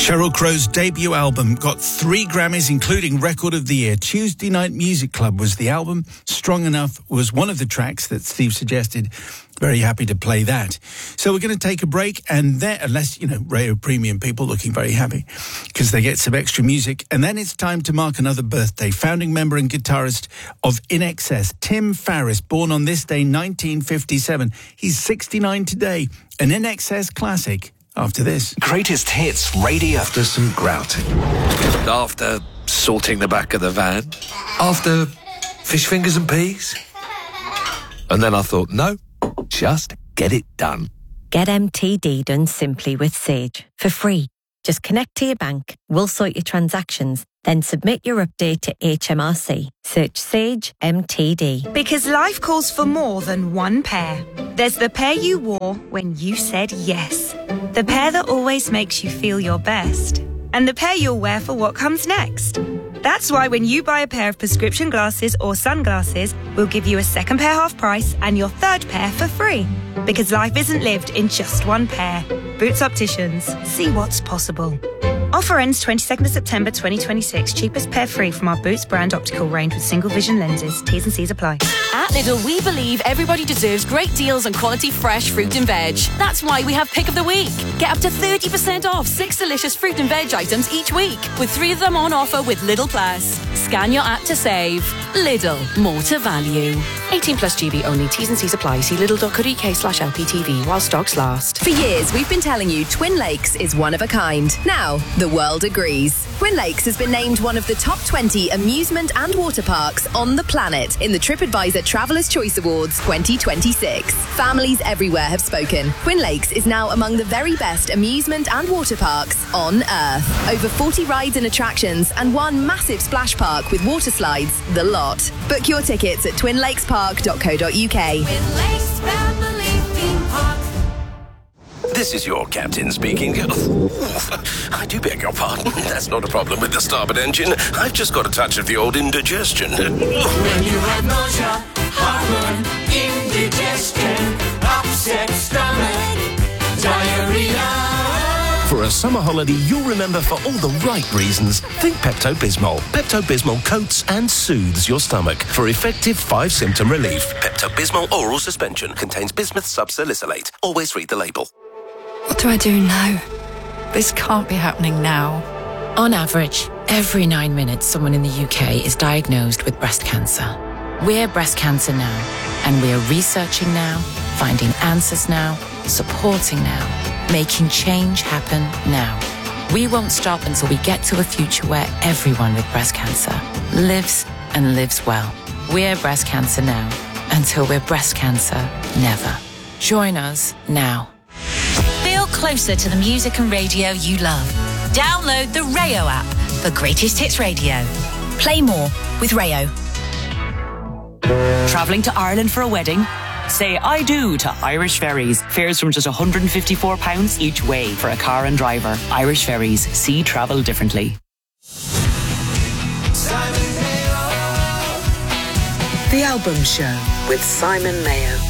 Sheryl Crow's debut album got 3 Grammys, including Record of the Year. Tuesday Night Music Club was the album. Strong Enough was one of the tracks that Steve suggested. Very happy to play that. So we're going to take a break, and then, unless, Rayo Premium people looking very happy because they get some extra music. And then it's time to mark another birthday. Founding member and guitarist of INXS, Tim Farriss, born on this day, 1957. He's 69 today. An INXS classic. After this. Greatest hits radio. After some grouting. After sorting the back of the van. After fish fingers and peas. And then I thought, no, just get it done. Get MTD done simply with Sage for free. Just connect to your bank, we'll sort your transactions, then submit your update to HMRC. Search Sage MTD. Because life calls for more than one pair. There's the pair you wore when you said yes. The pair that always makes you feel your best. And the pair you'll wear for what comes next. That's why when you buy a pair of prescription glasses or sunglasses, we'll give you a second pair half price and your third pair for free. Because life isn't lived in just one pair. Boots Opticians. See what's possible. Offer ends 22nd of September 2026. Cheapest pair free from our Boots brand optical range with single vision lenses. T's and C's apply. At Lidl, we believe everybody deserves great deals on quality fresh fruit and veg. That's why we have Pick of the Week. Get up to 30% off 6 delicious fruit and veg items each week, with 3 of them on offer with Lidl Plus. Scan your app to save. Lidl, more to value. 18 plus GB only. T's and C's apply. See lidl.co.uk/LPTV while stocks last. For years, we've been telling you Twin Lakes is one of a kind. Now, the world agrees. Twin Lakes has been named one of the top 20 amusement and water parks on the planet in the TripAdvisor Traveller's Choice Awards 2026. Families everywhere have spoken. Twin Lakes is now among the very best amusement and water parks on Earth. Over 40 rides and attractions and one massive splash park with water slides, the lot. Book your tickets at twinlakespark.co.uk. Twin Lakes Family Theme Park. This is your captain speaking. I do beg your pardon. That's not a problem with the starboard engine. I've just got a touch of the old indigestion. When you have nausea, heartburn, indigestion, upset stomach, diarrhea. For a summer holiday you'll remember for all the right reasons, think Pepto-Bismol. Pepto-Bismol coats and soothes your stomach for effective 5-symptom relief. Pepto-Bismol oral suspension contains bismuth subsalicylate. Always read the label. What do I do now? This can't be happening now. On average, every 9 minutes someone in the UK is diagnosed with breast cancer. We're Breast Cancer Now, and we're researching now, finding answers now, supporting now, making change happen now. We won't stop until we get to a future where everyone with breast cancer lives and lives well. We're Breast Cancer Now, until we're breast cancer never. Join us now. Feel closer to the music and radio you love. Download the Rayo app for Greatest Hits Radio. Play more with Rayo. Travelling to Ireland for a wedding? Say I do to Irish Ferries. Fares from just £154 each way for a car and driver. Irish Ferries. See travel differently. The Album Show with Simon Mayo.